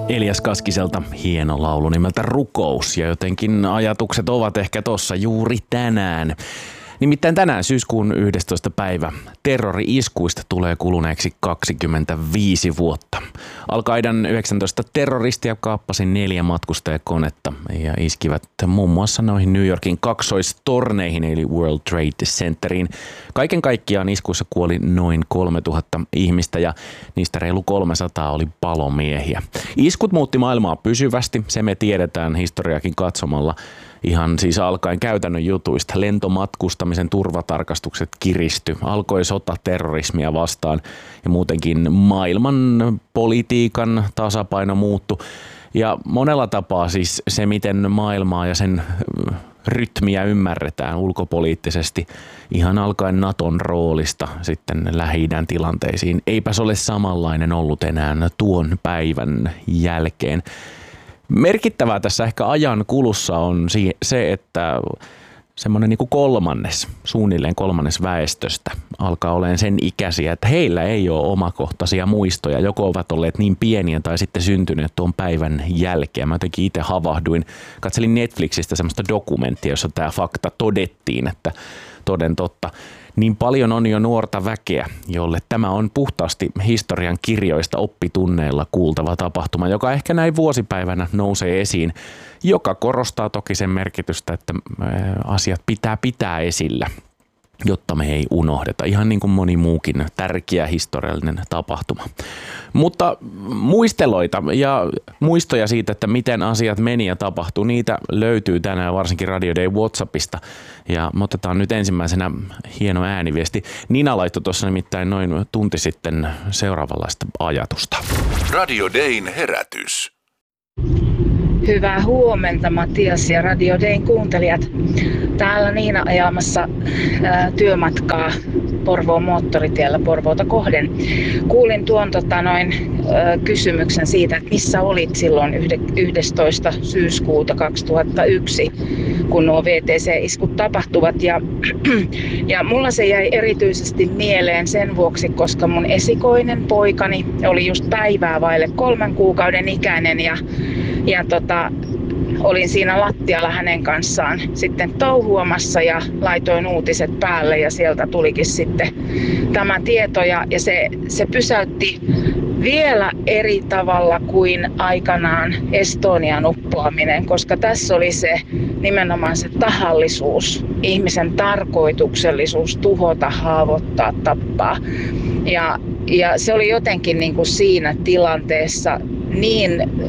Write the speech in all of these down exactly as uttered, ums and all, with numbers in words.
Elias Kaskiselta hieno laulu nimeltä Rukous, ja jotenkin ajatukset ovat ehkä tossa juuri tänään. Nimittäin tänään syyskuun yhdestoista päivä terrori-iskuista tulee kuluneeksi kaksikymmentäviisi vuotta. Al-Qaidan yhdeksäntoista terroristia kaappasi neljä matkustajakonetta ja iskivät muun muassa noihin New Yorkin kaksoistorneihin eli World Trade Centeriin. Kaiken kaikkiaan iskuissa kuoli noin kolmetuhatta ihmistä ja niistä reilu kolmesataa oli palomiehiä. Iskut muutti maailmaa pysyvästi, se me tiedetään historiakin katsomalla. Ihan siis alkaen käytännön jutuista. Lentomatkustamisen turvatarkastukset kiristy, alkoi sota terrorismia vastaan ja muutenkin maailman politiikan tasapaino muuttui. Ja monella tapaa siis se, miten maailmaa ja sen rytmiä ymmärretään ulkopoliittisesti, ihan alkaen Naton roolista sitten Lähi-idän tilanteisiin. Eipäs ole samanlainen ollut enää tuon päivän jälkeen. Merkittävää tässä ehkä ajan kulussa on se, että semmoinen niin kuin kolmannes, suunnilleen kolmannes väestöstä alkaa olemaan sen ikäisiä, että heillä ei ole omakohtaisia muistoja. Joko ovat olleet niin pieniä tai sitten syntyneet tuon päivän jälkeen. Mä jotenkin itse havahduin, katselin Netflixistä semmoista dokumenttia, jossa tämä fakta todettiin, että toden totta. Niin paljon on jo nuorta väkeä, jolle tämä on puhtaasti historian kirjoista oppitunneilla kuultava tapahtuma, joka ehkä näin vuosipäivänä nousee esiin, joka korostaa toki sen merkitystä, että asiat pitää pitää esillä, jotta me ei unohdeta. Ihan niin kuin moni muukin tärkeä historiallinen tapahtuma. Mutta muisteloita ja muistoja siitä, että miten asiat meni ja tapahtui, niitä löytyy tänään varsinkin Radio Day WhatsAppista. Ja me otetaan nyt ensimmäisenä hieno ääniviesti. Nina laittoi tuossa nimittäin noin tunti sitten seuraavanlaista ajatusta. Radio Dayn herätys. Hyvää huomenta Matias ja Radio Dayn kuuntelijat. Täällä Niina ajamassa ää, työmatkaa Porvoon moottoritiellä Porvoota kohden. Kuulin tuon tota, noin, ää, kysymyksen siitä, että missä olit silloin yhdestoista syyskuuta kaksituhattayksi, kun nuo V T C-iskut tapahtuvat. Ja, ja mulla se jäi erityisesti mieleen sen vuoksi, koska mun esikoinen poikani oli just päivää vaille kolmen kuukauden ikäinen ja, ja tota, olin siinä lattialla hänen kanssaan sitten touhuamassa ja laitoin uutiset päälle ja sieltä tulikin sitten tämä tieto ja, ja se, se pysäytti vielä eri tavalla kuin aikanaan Estonian uppoaminen, koska tässä oli se nimenomaan se tahallisuus, ihmisen tarkoituksellisuus tuhota, haavoittaa, tappaa. Ja, ja se oli jotenkin niin kuin siinä tilanteessa niin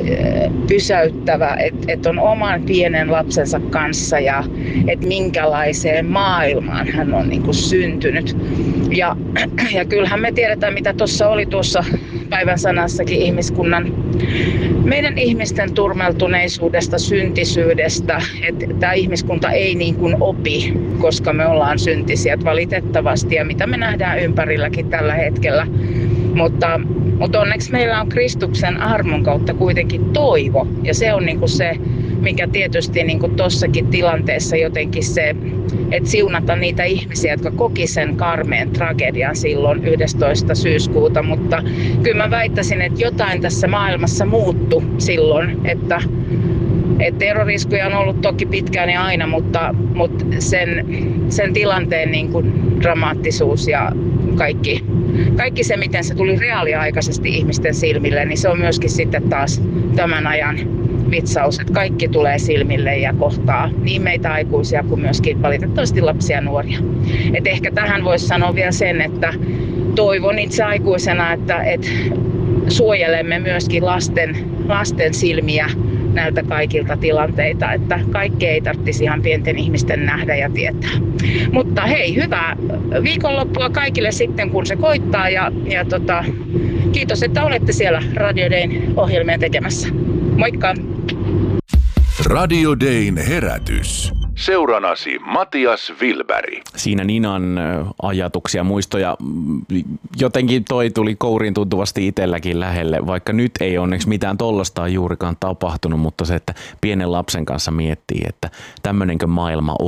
pysäyttävä, että et on oman pienen lapsensa kanssa ja että minkälaiseen maailmaan hän on niin kuin syntynyt. Ja, ja kyllähän me tiedetään, mitä tuossa oli tuossa päivän sanassakin ihmiskunnan, meidän ihmisten turmeltuneisuudesta, syntisyydestä, että tämä ihmiskunta ei niin kuin opi, koska me ollaan syntisiä valitettavasti ja mitä me nähdään ympärilläkin tällä hetkellä. Mutta, mutta onneksi meillä on Kristuksen armon kautta kuitenkin toivo ja se on niin kuin se, mikä tietysti niin kuin tossakin tilanteessa jotenkin se, että siunata niitä ihmisiä, jotka koki sen karmeen tragedian silloin yhdestoista syyskuuta, mutta kyllä mä väittäisin, että jotain tässä maailmassa muuttui silloin, että Et terroriskuja on ollut toki pitkään ja aina, mutta, mutta sen, sen tilanteen niin kuin dramaattisuus ja kaikki, kaikki se, miten se tuli reaaliaikaisesti ihmisten silmille, niin se on myöskin sitten taas tämän ajan vitsaus, että kaikki tulee silmille ja kohtaa niin meitä aikuisia kuin myöskin valitettavasti lapsia ja nuoria. Et ehkä tähän voisi sanoa vielä sen, että toivon itse aikuisena, että, että suojelemme myöskin lasten, lasten silmiä näiltä kaikilta tilanteita, että kaikkea ei tarvitsisi ihan pienten ihmisten nähdä ja tietää. Mutta hei, hyvää viikonloppua kaikille sitten, kun se koittaa ja, ja tota, kiitos, että olette siellä Radio Dayn ohjelmia tekemässä. Moikka! Radio Dayn herätys. Seuranasi Matias Wilberg. Siinä Ninan ajatuksia, muistoja, jotenkin toi tuli kouriin tuntuvasti itselläkin lähelle, vaikka nyt ei onneksi mitään tollasta juurikaan tapahtunut, mutta se, että pienen lapsen kanssa miettii, että tämmöinenkö maailma odottaa.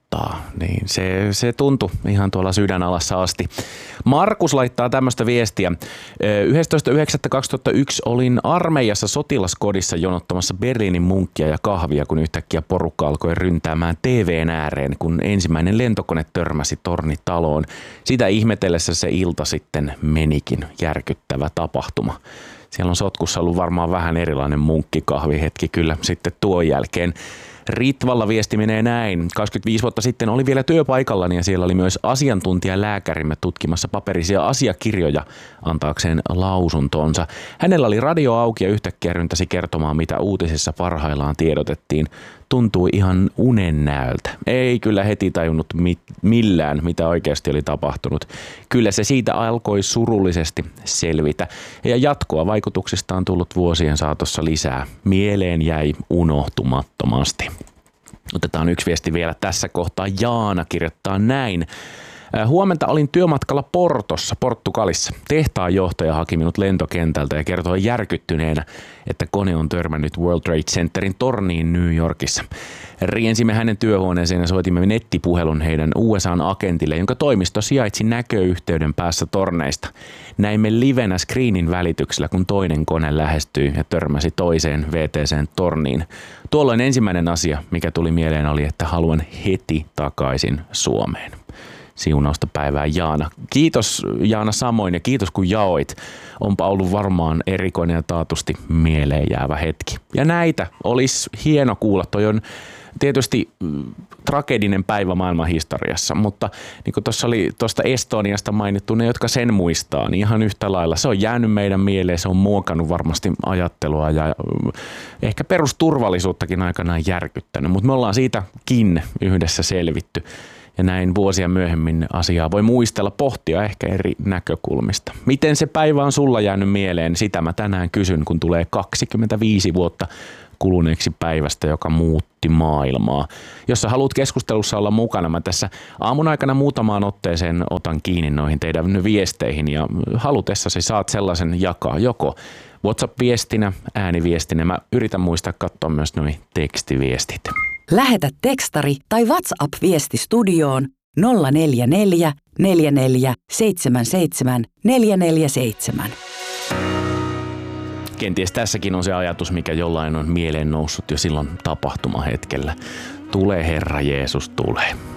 odottaa. Niin se, se tuntui ihan tuolla sydänalassa asti. Markus laittaa tämmöistä viestiä. yhdestoista yhdeksättä kaksituhattayksi olin armeijassa sotilaskodissa jonottamassa Berliinin munkkia ja kahvia, kun yhtäkkiä porukka alkoi ryntäämään T V:n ääreen, kun ensimmäinen lentokone törmäsi tornitaloon. Sitä ihmetellessä se ilta sitten menikin. Järkyttävä tapahtuma. Siellä on sotkussa ollut varmaan vähän erilainen munkkikahvihetki kyllä sitten tuon jälkeen. Ritvalla viesti menee näin. kaksikymmentäviisi vuotta sitten oli vielä työpaikallani ja siellä oli myös asiantuntijalääkärimme tutkimassa paperisia asiakirjoja antaakseen lausuntonsa. Hänellä oli radio auki ja yhtäkkiä ryntäsi kertomaan, mitä uutisissa parhaillaan tiedotettiin. Tuntui ihan unennäöltä. Ei kyllä heti tajunnut mit- millään, mitä oikeasti oli tapahtunut. Kyllä se siitä alkoi surullisesti selvitä. Ja jatkoa vaikutuksista on tullut vuosien saatossa lisää. Mieleen jäi unohtumattomasti. Otetaan yksi viesti vielä tässä kohtaa. Jaana kirjoittaa näin. Huomenta olin työmatkalla Portossa, Portugalissa. Tehtaan johtaja haki minut lentokentältä ja kertoi järkyttyneenä, että kone on törmännyt World Trade Centerin torniin New Yorkissa. Riensimme hänen työhuoneeseen ja soitimme nettipuhelun heidän U S A-agentille, jonka toimisto sijaitsi näköyhteyden päässä torneista. Näimme livenä screenin välityksellä, kun toinen kone lähestyi ja törmäsi toiseen V T C:n torniin. Tuolloin ensimmäinen asia, mikä tuli mieleen, oli, että haluan heti takaisin Suomeen. Siunausta päivää Jaana. Kiitos Jaana samoin ja kiitos kun jaoit. Onpa ollut varmaan erikoinen ja taatusti mieleen jäävä hetki. Ja näitä olisi hieno kuulla. Toi on tietysti tragedinen päivä maailman historiassa, mutta niin kuin tuossa oli tuosta Estoniasta mainittu, ne jotka sen muistaa, niin ihan yhtä lailla. Se on jäänyt meidän mieleen, se on muokannut varmasti ajattelua ja ehkä perusturvallisuuttakin aikanaan järkyttänyt, mutta me ollaan siitäkin yhdessä selvitty. Ja näin vuosia myöhemmin asiaa voi muistella, pohtia ehkä eri näkökulmista. Miten se päivä on sulla jäänyt mieleen? Sitä mä tänään kysyn, kun tulee kaksikymmentäviisi vuotta kuluneeksi päivästä, joka muutti maailmaa. Jos sä haluat keskustelussa olla mukana, mä tässä aamun aikana muutamaan otteeseen otan kiinni noihin teidän viesteihin ja halutessasi saat sellaisen jakaa joko WhatsApp-viestinä, ääniviestinä. Mä yritän muistaa katsoa myös noi tekstiviestit. Lähetä tekstari tai WhatsApp-viesti studioon nolla neljä neljä, neljä neljä, seitsemän seitsemän, neljä neljä seitsemän. Kenties tässäkin on se ajatus, mikä jollain on mieleen noussut jo silloin tapahtumahetkellä. Tule Herra Jeesus, tule.